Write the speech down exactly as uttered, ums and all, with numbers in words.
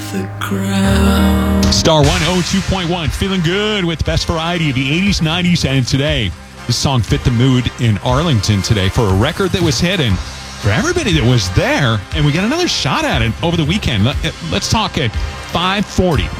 the ground. Star one oh two point one, feeling good with the best variety of the eighties, nineties, and today. This song fit the mood in Arlington today for a record that was hidden for everybody that was there, and we got another shot at it over the weekend. Let's talk at five forty